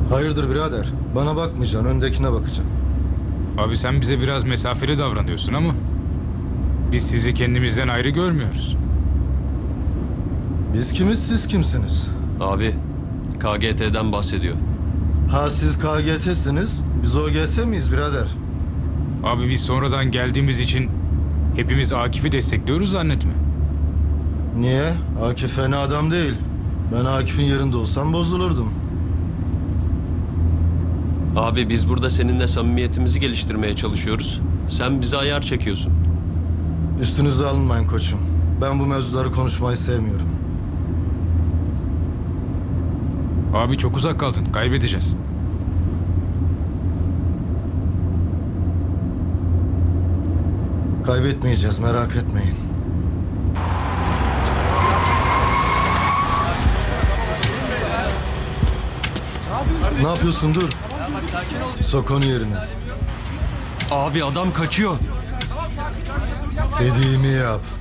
Hayırdır birader? Bana bakmayacaksın, öndekine bakacaksın. Abi sen bize biraz mesafeli davranıyorsun ama biz sizi kendimizden ayrı görmüyoruz. Biz kimiz, siz kimsiniz? Abi, KGT'den bahsediyor. Ha siz KGT'siniz, biz OGS miyiz birader? Abi biz sonradan geldiğimiz için hepimiz Akif'i destekliyoruz zannetme. Niye? Akif fena adam değil. Ben Akif'in yerinde olsam bozulurdum. Abi biz burada seninle samimiyetimizi geliştirmeye çalışıyoruz. Sen bize ayar çekiyorsun. Üstünüze alınmayın koçum. Ben bu mevzuları konuşmayı sevmiyorum. Abi çok uzak kaldın, kaybedeceğiz. Kaybetmeyeceğiz, merak etmeyin. Ne yapıyorsun, dur. Sok onu yerine. Abi adam kaçıyor. Dediğimi yap.